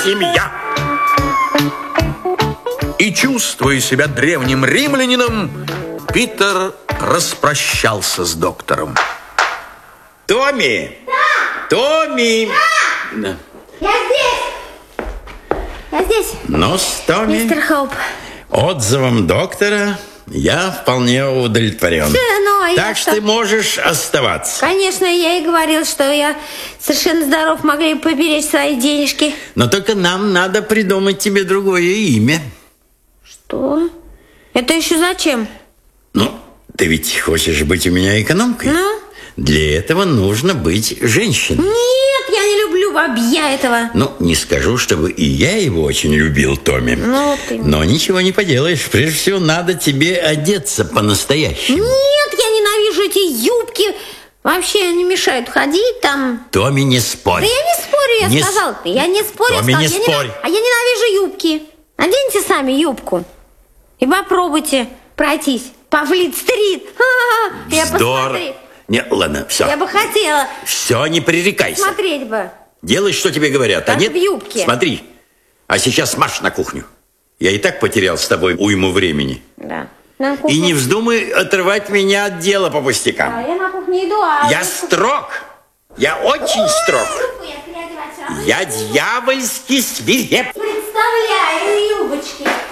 семья. И, чувствуя себя древним римлянином, Питер распрощался с доктором. Томми! Да! Томми! Да! Да. Я здесь! Я здесь! Ну, Томми, Мистер Хоуп. отзывом доктора я вполне удовлетворен. Да, ну, а так что ты можешь оставаться. Конечно, я и говорил, что я совершенно здоров, могли бы поберечь свои денежки. Но только нам надо придумать тебе другое имя. Что? Это еще зачем? Ну, ты ведь хочешь быть у меня экономкой? Ну? Для этого нужно быть женщиной. Нет, я не люблю бабья этого. Ну, не скажу, чтобы и я его очень любил, Томми. Ну, ты... Но ничего не поделаешь. Прежде всего, надо тебе одеться по-настоящему. Нет, я ненавижу эти юбки. Вообще они мешают ходить там. Томми, не спорь. Да я не спорю, я сказал. Я не спорю, Томми, я не сказал. спорь. А я ненавижу юбки. Наденьте сами юбку. И попробуйте пройтись по Флит-стрит. Я Здорово. посмотреть. Не, ладно, все. Я бы хотела Все, не пререкайся. смотреть бы. Делай, что тебе говорят. Как а нет, в юбке. Смотри. А сейчас марш на кухню. Я и так потерял с тобой уйму времени. Да. На кухню. И не вздумай отрывать меня от дела по пустякам. А я на кухню иду, а... Я строг. Я очень строг. Юбку я переодевать сразу. Я дьявольски свиреп. Представляю юбочки.